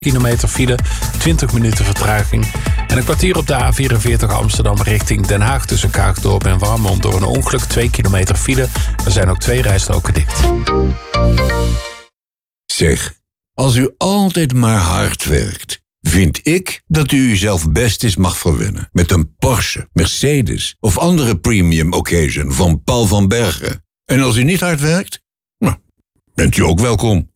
kilometer file, 20 minuten vertraging. En een kwartier op de A44 Amsterdam richting Den Haag tussen Kaagdorp en Warmond door een ongeluk, 2 kilometer file. Er zijn ook 2 rijstroken dicht. Zeg, als u altijd maar hard werkt, vind ik dat u uzelf best eens mag verwennen met een Porsche, Mercedes of andere premium occasion van Paul van Bergen. En als u niet hard werkt, nou, bent u ook welkom.